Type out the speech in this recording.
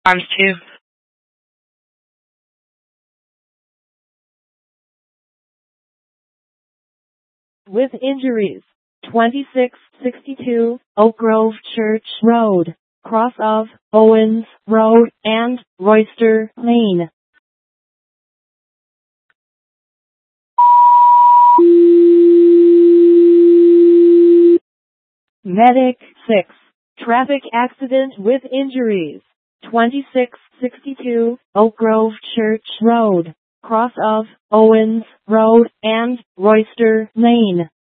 times 2. With injuries. 2662 Oak Grove Church Road, cross of Owens Road and Royster Lane. Medic 6. Traffic accident with injuries. 2662 Oak Grove Church Road, cross of Owens Road and Royster Lane.